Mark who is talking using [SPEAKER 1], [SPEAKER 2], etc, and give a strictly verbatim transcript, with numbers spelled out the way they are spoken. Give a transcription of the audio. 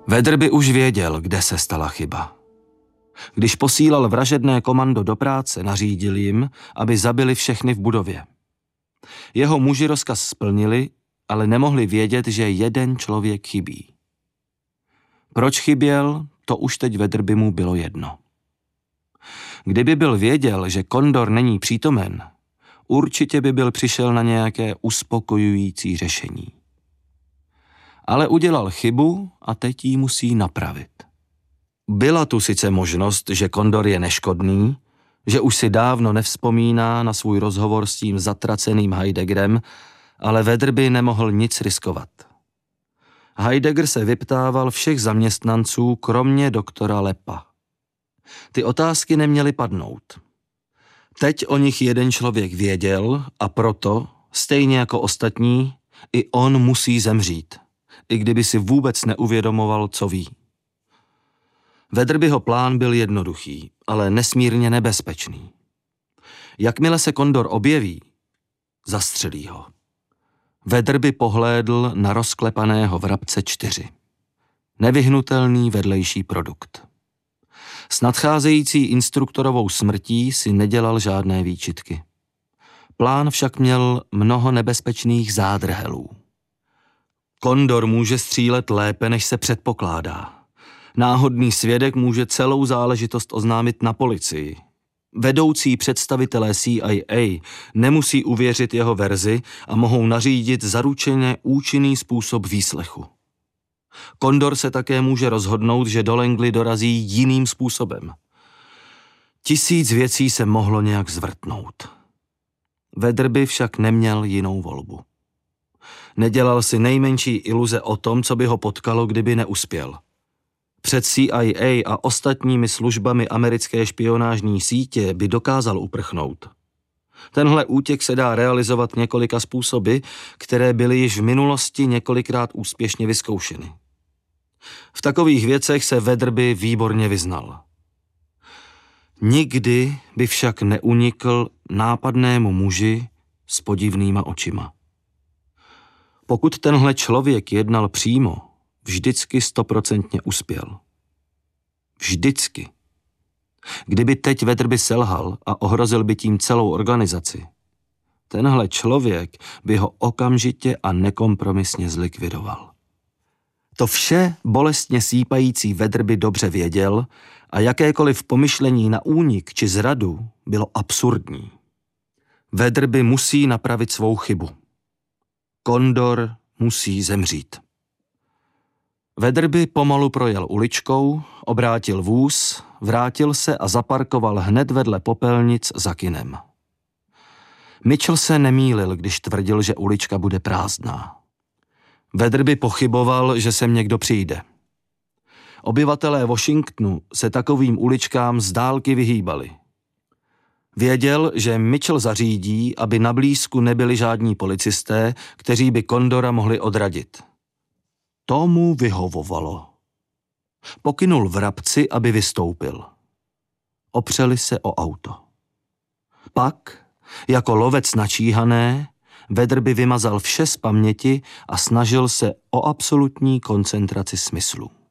[SPEAKER 1] Weatherby už věděl, kde se stala chyba. Když posílal vražedné komando do práce, nařídil jim, aby zabili všechny v budově. Jeho muži rozkaz splnili, ale nemohli vědět, že jeden člověk chybí. Proč chyběl, to už teď Weatherbymu bylo jedno. Kdyby byl věděl, že Kondor není přítomen, určitě by byl přišel na nějaké uspokojující řešení. Ale udělal chybu a teď ji musí napravit. Byla tu sice možnost, že Kondor je neškodný, že už si dávno nevzpomíná na svůj rozhovor s tím zatraceným Heideggerem, ale Weatherby nemohl nic riskovat. Heidegger se vyptával všech zaměstnanců, kromě doktora Lepa. Ty otázky neměly padnout. Teď o nich jeden člověk věděl a proto, stejně jako ostatní, i on musí zemřít, i kdyby si vůbec neuvědomoval, co ví. Weatherbyho plán byl jednoduchý, ale nesmírně nebezpečný. Jakmile se Kondor objeví, zastřelí ho. Weatherby pohlédl na rozklepaného vrabce čtyři. Nevyhnutelný vedlejší produkt. S nadcházející instruktorovou smrtí si nedělal žádné výčitky. Plán však měl mnoho nebezpečných zádrhelů. Kondor může střílet lépe, než se předpokládá. Náhodný svědek může celou záležitost oznámit na policii. Vedoucí představitelé C I A nemusí uvěřit jeho verzi a mohou nařídit zaručeně účinný způsob výslechu. Kondor se také může rozhodnout, že do Langley dorazí jiným způsobem. Tisíc věcí se mohlo nějak zvrtnout. Weatherby však neměl jinou volbu. Nedělal si nejmenší iluze o tom, co by ho potkalo, kdyby neuspěl. Před C I A a ostatními službami americké špionážní sítě by dokázal uprchnout. Tenhle útěk se dá realizovat několika způsoby, které byly již v minulosti několikrát úspěšně vyzkoušeny. V takových věcech se Weatherby výborně vyznal. Nikdy by však neunikl nápadnému muži s podivnýma očima. Pokud tenhle člověk jednal přímo, vždycky stoprocentně uspěl. Vždycky. Kdyby teď Weatherby selhal a ohrozil by tím celou organizaci, tenhle člověk by ho okamžitě a nekompromisně zlikvidoval. To vše bolestně sípající Weatherby dobře věděl a jakékoliv pomyšlení na únik či zradu bylo absurdní. Weatherby musí napravit svou chybu. Kondor musí zemřít. Weatherby pomalu projel uličkou, obrátil vůz, vrátil se a zaparkoval hned vedle popelnic za kinem. Mitchell se nemýlil, když tvrdil, že ulička bude prázdná. Weatherby pochyboval, že sem někdo přijde. Obyvatelé Washingtonu se takovým uličkám z dálky vyhýbali. Věděl, že Mitchell zařídí, aby na blízku nebyli žádní policisté, kteří by Kondora mohli odradit. Tomu vyhovovalo. Pokynul vrabci, aby vystoupil. Opřeli se o auto. Pak, jako lovec načíhané, Weatherby vymazal vše z paměti a snažil se o absolutní koncentraci smyslu.